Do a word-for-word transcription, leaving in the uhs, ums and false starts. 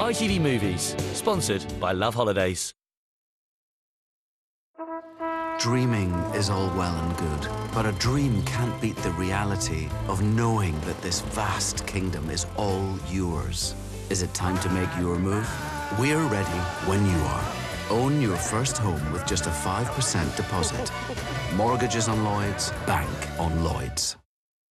I T V Movies, sponsored by Love Holidays. Dreaming is all well and good, but a dream can't beat the reality of knowing that this vast kingdom is all yours. Is it time to make your move? We're ready when you are. Own your first home with just a five percent deposit. Mortgages on Lloyds, bank on Lloyds.